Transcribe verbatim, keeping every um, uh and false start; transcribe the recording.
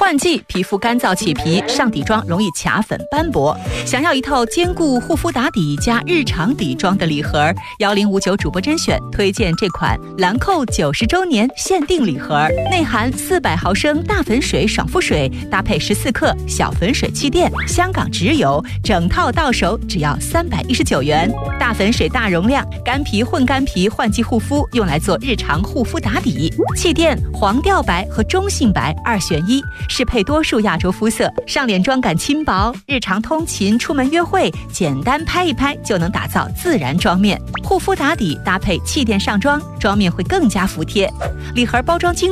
换季，皮肤干燥起皮，上底妆容易卡粉斑驳。想要一套兼顾护肤打底加日常底妆的礼盒，幺零五九主播甄选推荐这款兰蔻九十周年限定礼盒，内含四百毫升大粉水爽肤水，搭配十四克小粉水气垫，香港直邮，整套到手只要三百一十九元。大粉水大容量，干皮混干皮换季护肤，用来做日常护肤打底。气垫黄调白和中性白二选一，适配多数亚洲肤色，上脸妆感轻薄，日常通勤、出门约会，简单拍一拍就能打造自然妆面。护肤打底搭配气垫上妆，妆面会更加服帖。礼盒包装精